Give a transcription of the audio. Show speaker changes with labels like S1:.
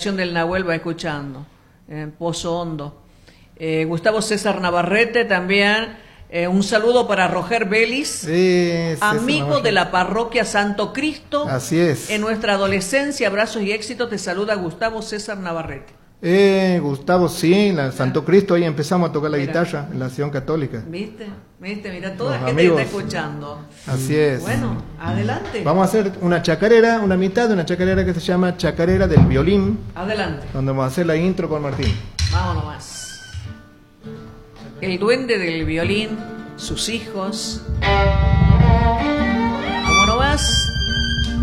S1: Canción del Nahuel va escuchando, Pozo Hondo. Gustavo César Navarrete también, un saludo para Roger Vélez, amigo de la parroquia Santo Cristo.
S2: Así es.
S1: En nuestra adolescencia, abrazos y éxitos, te saluda Gustavo César Navarrete.
S2: Gustavo, sí, la Santo Cristo, ahí empezamos a tocar la guitarra en la Acción Católica.
S1: ¿Viste? Mira, toda
S2: Los
S1: la gente
S2: amigos.
S1: que está escuchando.
S2: Así es.
S1: Bueno, adelante.
S2: Vamos a hacer una chacarera, una mitad de una chacarera que se llama Chacarera del Violín.
S1: Adelante.
S2: Donde vamos a hacer la intro con Martín.
S1: Vamos nomás. El duende del violín, sus hijos. Vamos nomás.